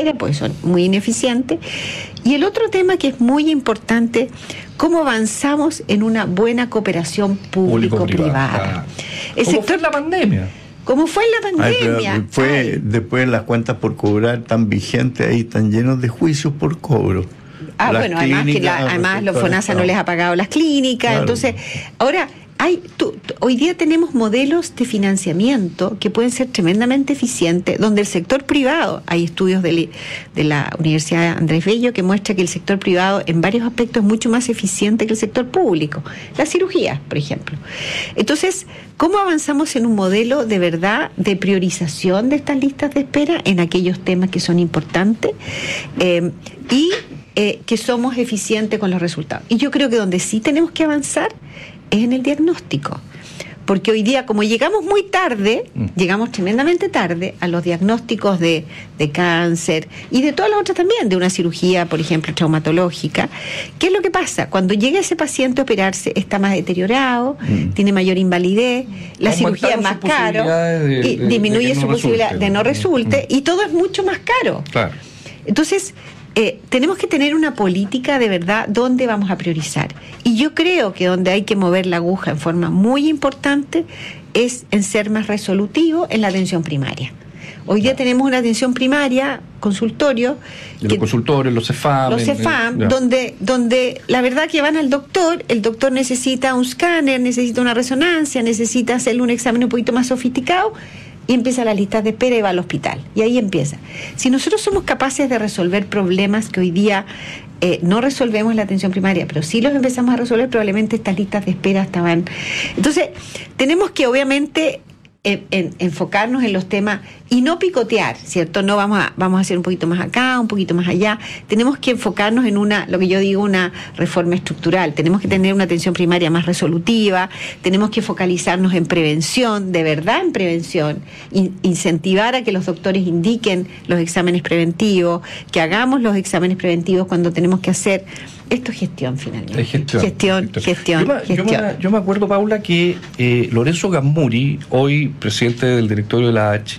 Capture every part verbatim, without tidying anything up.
espera, porque son muy ineficientes. Y el otro tema que es muy importante, cómo avanzamos en una buena cooperación público-privada. El ¿Cómo sector, fue en la pandemia? ¿Cómo fue en la pandemia? Ay, fue Ay. Después las cuentas por cobrar tan vigentes ahí, tan llenos de juicios por cobro. Ah, las bueno, clínicas, además que la, además los FONASA no. no les ha pagado las clínicas, claro. Entonces, ahora hay tú, tú, hoy día tenemos modelos de financiamiento que pueden ser tremendamente eficientes, donde el sector privado, hay estudios de, de la Universidad Andrés Bello que muestra que el sector privado en varios aspectos es mucho más eficiente que el sector público, la cirugía, por ejemplo. Entonces, ¿cómo avanzamos en un modelo de verdad de priorización de estas listas de espera en aquellos temas que son importantes eh, y eh, que somos eficientes con los resultados? Y yo creo que donde sí tenemos que avanzar es en el diagnóstico, porque hoy día, como llegamos muy tarde, mm. llegamos tremendamente tarde a los diagnósticos de, de cáncer y de todas las otras también, de una cirugía, por ejemplo, traumatológica. ¿Qué es lo que pasa? Cuando llega ese paciente a operarse, está más deteriorado, mm. tiene mayor invalidez, la cirugía es más caro, de, y de, disminuye de su no posibilidad resulte, de no resulte, mm. y todo es mucho más caro. Claro. Entonces, Eh, tenemos que tener una política de verdad donde vamos a priorizar. Y yo creo que donde hay que mover la aguja en forma muy importante es en ser más resolutivo en la atención primaria. Hoy día tenemos una atención primaria, consultorio. Que, los consultorios, los CEFAM. Los CEFAM, eh, donde, donde la verdad que van al doctor, el doctor necesita un escáner, necesita una resonancia, necesita hacerle un examen un poquito más sofisticado, y empieza la lista de espera y va al hospital. Y ahí empieza. Si nosotros somos capaces de resolver problemas que hoy día eh, no resolvemos en la atención primaria, pero sí los empezamos a resolver, probablemente estas listas de espera estaban... Entonces, tenemos que obviamente en, en, enfocarnos en los temas y no picotear, ¿cierto? No vamos a, vamos a hacer un poquito más acá, un poquito más allá. Tenemos que enfocarnos en una, lo que yo digo, una reforma estructural. Tenemos que tener una atención primaria más resolutiva, tenemos que focalizarnos en prevención, de verdad en prevención, in, incentivar a que los doctores indiquen los exámenes preventivos, que hagamos los exámenes preventivos cuando tenemos que hacer. Esto es gestión, finalmente. Es gestión. Gestión, gestión, gestión. Yo me, gestión. Yo, me, yo me acuerdo, Paula, que eh, Lorenzo Gammuri, hoy presidente del directorio de la H,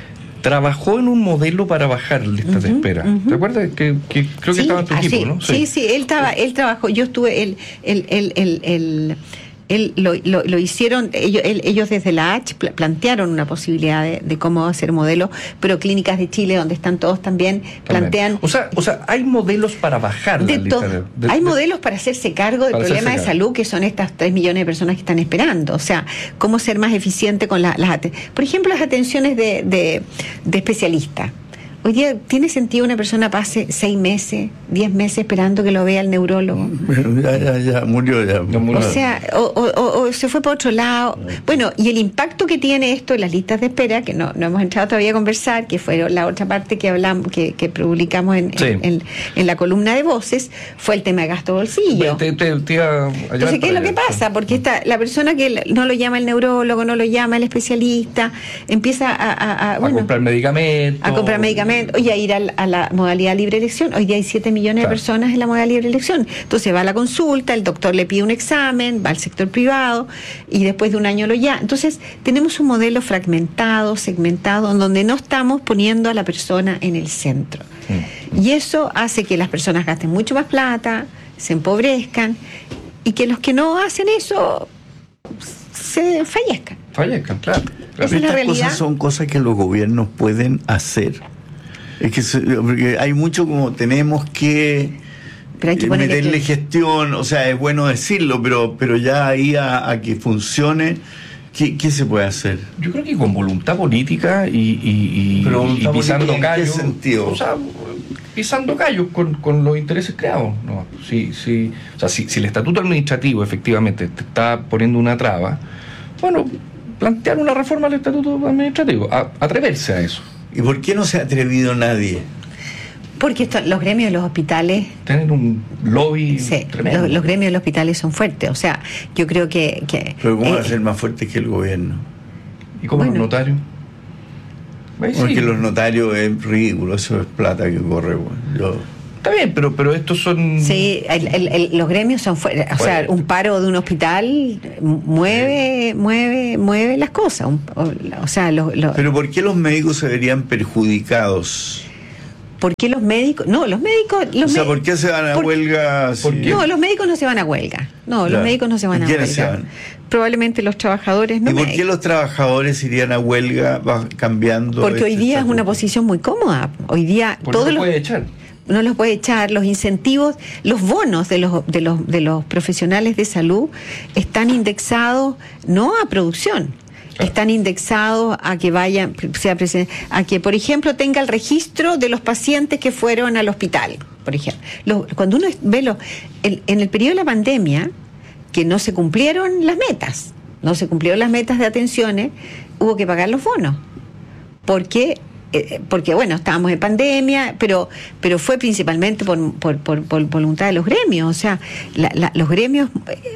trabajó en un modelo para bajar listas uh-huh, de espera. Uh-huh. ¿Te acuerdas? Que, que creo sí, que estaba en tu ah, equipo, sí, ¿no? Sí, sí, sí, él, estaba, él trabajó. Yo estuve, él, él, él, él, él Él, lo, lo, lo hicieron, ellos, él, ellos desde la H plantearon una posibilidad de, de cómo hacer modelos, pero Clínicas de Chile, donde están todos también, plantean... O sea, o sea hay modelos para bajar de la lista to- de, de, Hay de, modelos para hacerse cargo del problema de salud, que son estas tres millones de personas que están esperando. O sea, cómo ser más eficiente con la, las atenciones. Por ejemplo, las atenciones de, de, de especialistas. Hoy día, ¿tiene sentido una persona pase seis meses, diez meses esperando que lo vea el neurólogo? Ya, ya, ya, murió ya. O sea, o, o, o se fue para otro lado. Bueno, y el impacto que tiene esto en las listas de espera, que no, no hemos entrado todavía a conversar, que fue la otra parte que hablamos, que, que publicamos en, sí. en, en, en la columna de voces, fue el tema de gasto bolsillo. Te, te, te a Entonces, ¿qué es lo que pasa? Porque esta, la persona que no lo llama el neurólogo, no lo llama el especialista, empieza a... A, a, bueno, a comprar medicamentos. A comprar medicamentos. Oye, a ir a, a la modalidad libre elección. Hoy día hay siete millones claro. de personas en la modalidad libre elección. Entonces va a la consulta, el doctor le pide un examen, va al sector privado y después de un año lo ya. Entonces tenemos un modelo fragmentado, segmentado, en donde no estamos poniendo a la persona en el centro. Mm. Y eso hace que las personas gasten mucho más plata, se empobrezcan y que los que no hacen eso se fallezcan. Fallezcan, claro. claro. Esa es la realidad. Estas cosas son cosas que los gobiernos pueden hacer. Es que se, porque hay mucho como tenemos que, pero hay que meterle que... gestión, o sea, es bueno decirlo, pero pero ya ahí a, a que funcione, ¿qué, ¿qué se puede hacer? Yo creo que con voluntad política y, y, y, pero voluntad y pisando política, callos. ¿en qué sentido? O sea, pisando callos con, con los intereses creados. No, si, si, o sea, si, si el estatuto administrativo efectivamente te está poniendo una traba, bueno, plantear una reforma al estatuto administrativo, a, atreverse a eso. ¿Y por qué no se ha atrevido nadie? Porque esto, los gremios de los hospitales... Tienen un lobby sí, tremendo. Los, los gremios de los hospitales son fuertes. O sea, yo creo que... que Pero ¿cómo eh, van a ser más fuertes que el gobierno? ¿Y cómo bueno, los notarios? Porque sí. Los notarios es ridículo, eso es plata que corre. Bueno. Yo... Está bien, pero, pero estos son... Sí, el, el, el, los gremios son fuertes. O sea, un paro de un hospital mueve, sí. mueve, mueve las cosas. Un, o, o sea, los, los... Pero ¿por qué los médicos se verían perjudicados? ¿Por qué los médicos? No, los médicos... Los o sea, ¿por qué se van a por, huelga? Si... No, los médicos no se van a huelga. No, claro. Los médicos no se van a huelga. ¿Quiénes se van? Probablemente los trabajadores no. ¿Y por médicos. qué los trabajadores irían a huelga va cambiando? Porque este hoy día estatuto? Es una posición muy cómoda. Hoy día todos los... puede echar. No los puede echar, los incentivos, los bonos de los de los de los profesionales de salud están indexados no a producción, claro. Están indexados a que vayan, sea a que por ejemplo tenga el registro de los pacientes que fueron al hospital, por ejemplo. Los, cuando uno ve los, el, en el periodo de la pandemia, que no se cumplieron las metas, no se cumplieron las metas de atenciones, hubo que pagar los bonos, porque porque bueno, estábamos en pandemia, pero pero fue principalmente por, por, por, por voluntad de los gremios, o sea, la, la, los gremios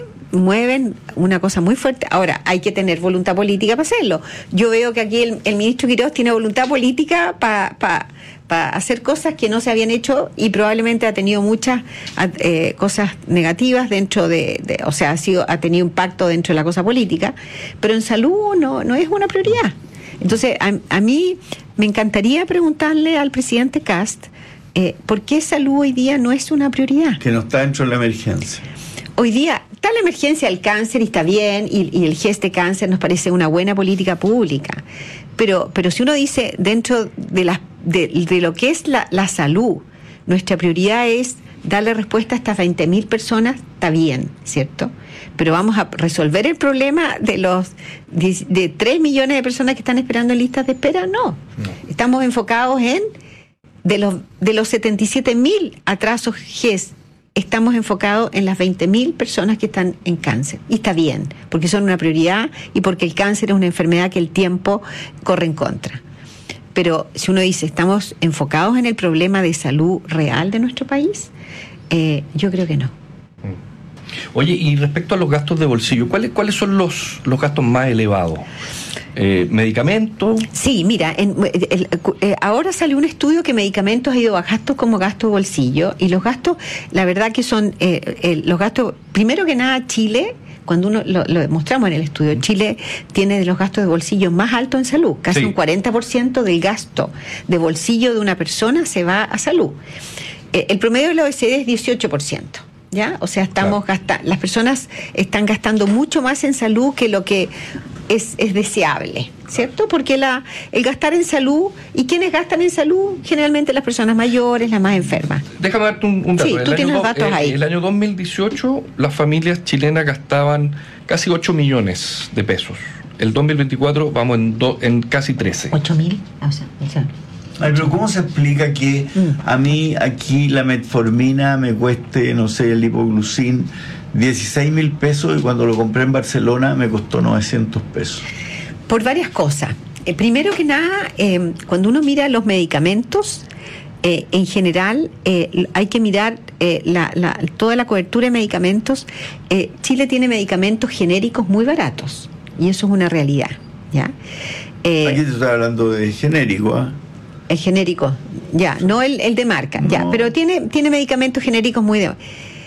mueven una cosa muy fuerte. Ahora, hay que tener voluntad política para hacerlo. Yo veo que aquí el, el ministro Quirós tiene voluntad política para pa, pa hacer cosas que no se habían hecho y probablemente ha tenido muchas eh, cosas negativas dentro de, de o sea, ha, sido, ha tenido impacto dentro de la cosa política, pero en salud no, no es una prioridad. Entonces, a, a mí me encantaría preguntarle al presidente Kast eh, por qué salud hoy día no es una prioridad. Que no está dentro de la emergencia. Hoy día está la emergencia del cáncer y está bien, y, y el G E S de cáncer nos parece una buena política pública. Pero, pero si uno dice dentro de, la, de, de lo que es la, la salud, nuestra prioridad es darle respuesta a estas veinte mil personas, está bien, ¿cierto? Pero vamos a resolver el problema de los de, de tres millones de personas que están esperando en listas de espera, no. no. Estamos enfocados en de los de los setenta y siete mil atrasos G E S, estamos enfocados en las veinte mil personas que están en cáncer. Y está bien, porque son una prioridad y porque el cáncer es una enfermedad que el tiempo corre en contra. Pero si uno dice, ¿estamos enfocados en el problema de salud real de nuestro país? Eh, yo creo que no. Oye, y respecto a los gastos de bolsillo, ¿cuáles cuáles son los, los gastos más elevados? Eh, ¿Medicamentos? Sí, mira, en, el, el, eh, ahora salió un estudio que medicamentos ha ido a gastos como gasto de bolsillo, y los gastos, la verdad que son eh, eh, los gastos, primero que nada, Chile, cuando uno lo, lo demostramos en el estudio, Chile tiene de los gastos de bolsillo más altos en salud, casi sí. Un cuarenta por ciento del gasto de bolsillo de una persona se va a salud. Eh, el promedio de la O E C D es dieciocho por ciento. ¿Ya? O sea, estamos claro. gastando, las personas están gastando mucho más en salud que lo que es, es deseable, ¿cierto? Porque la, el gastar en salud, ¿y quiénes gastan en salud? Generalmente las personas mayores, las más enfermas. Déjame darte un, un dato. Sí, tú el tienes año, los datos el, ahí. El año dos mil dieciocho las familias chilenas gastaban casi ocho millones de pesos. El dos mil veinticuatro vamos en, do, en casi trece. ¿ocho mil? O sea, o sea. Ay, pero ¿cómo se explica que a mí aquí la metformina me cueste, no sé, el hipoglucin dieciséis mil pesos y cuando lo compré en Barcelona me costó novecientos pesos? Por varias cosas. Eh, primero que nada, eh, cuando uno mira los medicamentos, eh, en general eh, hay que mirar eh, la, la, toda la cobertura de medicamentos. Eh, Chile tiene medicamentos genéricos muy baratos y eso es una realidad, ¿ya? Eh, aquí te estoy hablando de genérico, ¿ah? ¿eh? El genérico, ya, no el, el de marca, no. ya, pero tiene, tiene medicamentos genéricos muy de...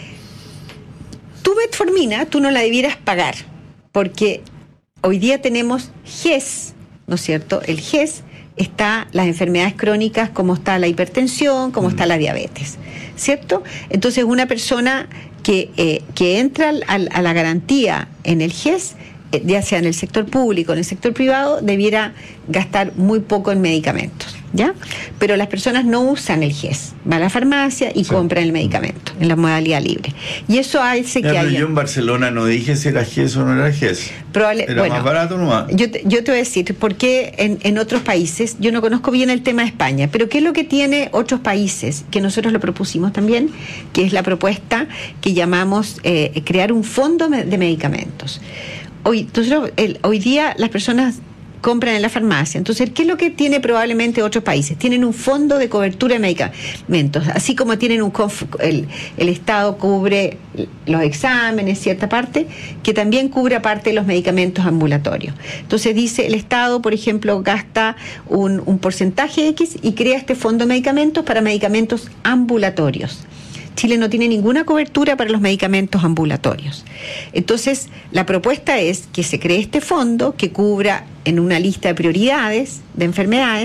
Tu metformina, tú no la debieras pagar, porque hoy día tenemos G E S, ¿no es cierto? El G E S está las enfermedades crónicas, como está la hipertensión, como mm. está la diabetes, ¿cierto? Entonces una persona que, eh, que entra al, al, a la garantía en el G E S, eh, ya sea en el sector público o en el sector privado, debiera gastar muy poco en medicamentos. ¿Ya? Pero las personas no usan el G E S, va a la farmacia y sí. compran el medicamento en la modalidad libre. Y eso hace ya, que pero haya... yo en Barcelona no dije si era G E S o no era G E S. Probable... Era bueno, más barato nomás. Yo te, yo te voy a decir, porque en, en otros países, yo no conozco bien el tema de España, pero ¿qué es lo que tiene otros países? Que nosotros lo propusimos también, que es la propuesta que llamamos eh, crear un fondo de medicamentos. Hoy, nosotros, el, hoy día las personas compran en la farmacia. Entonces, ¿qué es lo que tiene probablemente otros países? Tienen un fondo de cobertura de medicamentos, así como tienen un conf, el, el Estado cubre los exámenes, cierta parte, que también cubre aparte de los medicamentos ambulatorios. Entonces dice, el Estado, por ejemplo, gasta un, un porcentaje X y crea este fondo de medicamentos para medicamentos ambulatorios. Chile no tiene ninguna cobertura para los medicamentos ambulatorios. Entonces, la propuesta es que se cree este fondo que cubra en una lista de prioridades de enfermedades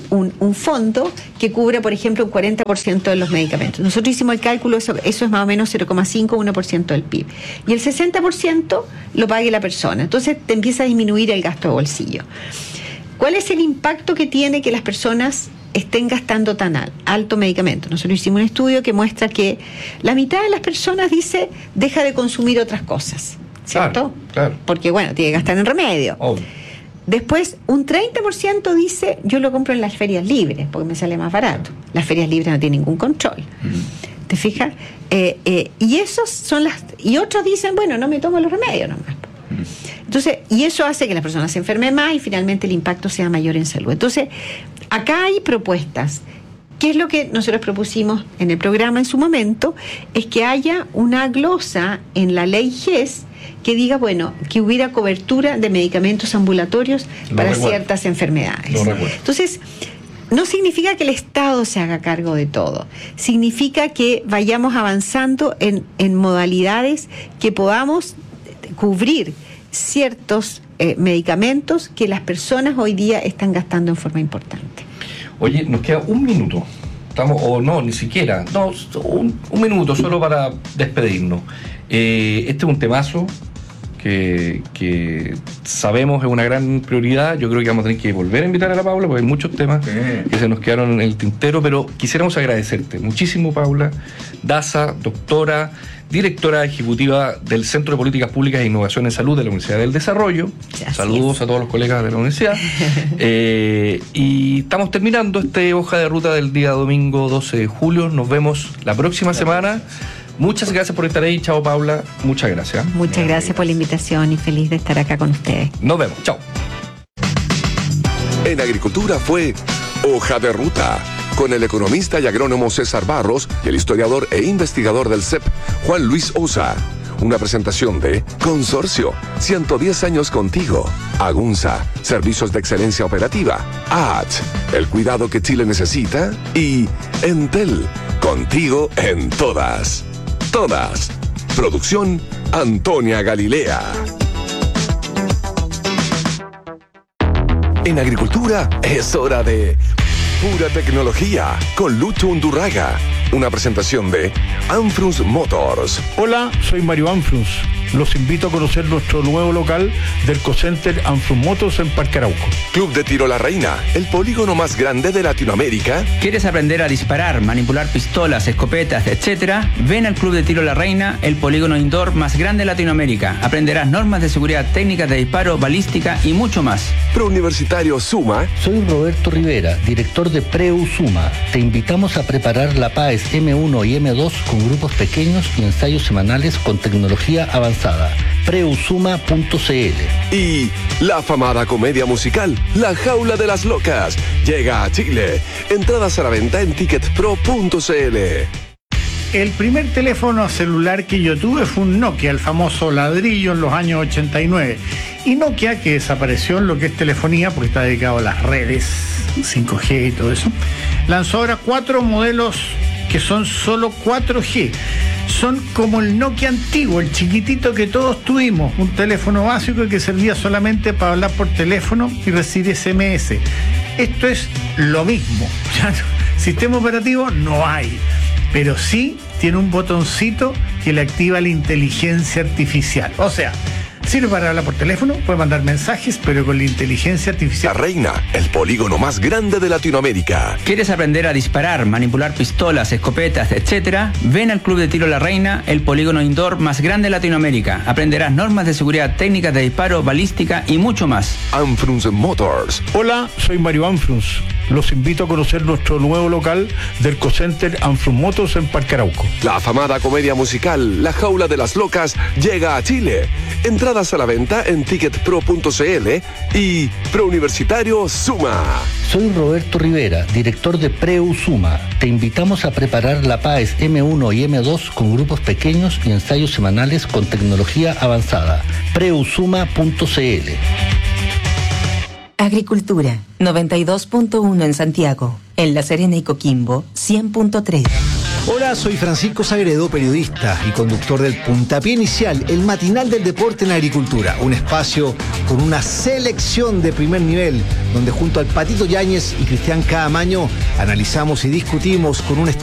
un, un fondo que cubra, por ejemplo, un cuarenta por ciento de los medicamentos. Nosotros hicimos el cálculo, eso, eso es más o menos cero coma cinco a uno por ciento del P I B. Y el sesenta por ciento lo pague la persona. Entonces te empieza a disminuir el gasto de bolsillo. ¿Cuál es el impacto que tiene que las personas estén gastando tan alto medicamento? Nosotros hicimos un estudio que muestra que la mitad de las personas dice deja de consumir otras cosas, ¿cierto? Claro, claro. Porque, bueno, tiene que gastar en remedio. Oh. Después, un treinta por ciento dice yo lo compro en las ferias libres porque me sale más barato. Las ferias libres no tienen ningún control. Mm. ¿Te fijas? Eh, eh, y esos son las... Y otros dicen, bueno, no me tomo los remedios nomás. Entonces, y eso hace que las personas se enfermen más y finalmente el impacto sea mayor en salud. Entonces, acá hay propuestas. ¿Qué es lo que nosotros propusimos en el programa en su momento? Es que haya una glosa en la ley G E S que diga, bueno, que hubiera cobertura de medicamentos ambulatorios Lo para recuerdo. ciertas enfermedades. Lo recuerdo. Entonces, no significa que el Estado se haga cargo de todo. Significa que vayamos avanzando en, en modalidades que podamos cubrir ciertos eh, medicamentos que las personas hoy día están gastando en forma importante. Oye, nos queda un minuto. Estamos, o no, ni siquiera. No, un, un minuto solo para despedirnos. Eh, este es un temazo que, que sabemos es una gran prioridad. Yo creo que vamos a tener que volver a invitar a la Paula porque hay muchos temas sí. que se nos quedaron en el tintero, pero quisiéramos agradecerte muchísimo, Paula Daza, doctora, directora ejecutiva del Centro de Políticas Públicas e Innovación en Salud de la Universidad del Desarrollo. Gracias. Saludos a todos los colegas de la universidad. eh, y estamos terminando este hoja de ruta del día domingo doce de julio. Nos vemos la próxima gracias. semana. Muchas gracias por estar ahí. Chao, Paula. Muchas gracias. Muchas gracias, gracias por la invitación y feliz de estar acá con ustedes. Nos vemos. Chao. En Agricultura fue Hoja de Ruta, con el economista y agrónomo César Barros y el historiador e investigador del C E P, Juan Luis Osa. Una presentación de Consorcio, ciento diez años contigo. Agunza, servicios de excelencia operativa. A H, el cuidado que Chile necesita. Y Entel, contigo en todas. Todas. Producción Antonia Galilea. En Agricultura es hora de Pura Tecnología con Lucho Undurraga. Una presentación de Anfrus Motors. Hola, soy Mario Anfrus. Los invito a conocer nuestro nuevo local del Ecocenter Anfrus Motors en Parque Arauco. Club de Tiro La Reina, el polígono más grande de Latinoamérica. ¿Quieres aprender a disparar, manipular pistolas, escopetas, etcétera? Ven al Club de Tiro La Reina, el polígono indoor más grande de Latinoamérica. Aprenderás normas de seguridad, técnicas de disparo, balística y mucho más. Prouniversitario Suma. Soy Roberto Rivera, director de Preu Suma. Te invitamos a preparar la P A E S eme uno y eme dos con grupos pequeños y ensayos semanales con tecnología avanzada. preusuma punto ce ele. Y la afamada comedia musical La Jaula de las Locas llega a Chile. Entradas a la venta en ticket pro punto ce ele. El primer teléfono celular que yo tuve fue un Nokia, el famoso ladrillo en los años ochenta y nueve. Y Nokia, que desapareció en lo que es telefonía, porque está dedicado a las redes, cinco G y todo eso, lanzó ahora cuatro modelos que son solo cuatro G. Son como el Nokia antiguo, el chiquitito que todos tuvimos, un teléfono básico que servía solamente para hablar por teléfono y recibir ese eme ese. Esto es lo mismo. Sistema operativo no hay, pero sí tiene un botoncito que le activa la inteligencia artificial. O sea, sirve para hablar por teléfono, puede mandar mensajes, pero con la inteligencia artificial. La Reina, el polígono más grande de Latinoamérica. ¿Quieres aprender a disparar, manipular pistolas, escopetas, etcétera? Ven al Club de Tiro La Reina, el polígono indoor más grande de Latinoamérica. Aprenderás normas de seguridad, técnicas de disparo, balística y mucho más. Anfrus Motors. Hola, soy Mario Anfrus. Los invito a conocer nuestro nuevo local del Ecocenter Anfrus Motors en Parque Arauco. La afamada comedia musical La Jaula de las Locas llega a Chile. Entradas a la venta en ticket pro punto ce ele y Prouniversitario Suma. Soy Roberto Rivera, director de Preu Suma. Te invitamos a preparar la P A E S eme uno y eme dos con grupos pequeños y ensayos semanales con tecnología avanzada. preusuma punto ce ele. Agricultura, noventa y dos punto uno en Santiago. En La Serena y Coquimbo, cien punto tres. Hola, soy Francisco Sagredo, periodista y conductor del Puntapié Inicial, el matinal del deporte en agricultura. Un espacio con una selección de primer nivel, donde junto al Patito Yáñez y Cristian Caamaño analizamos y discutimos con un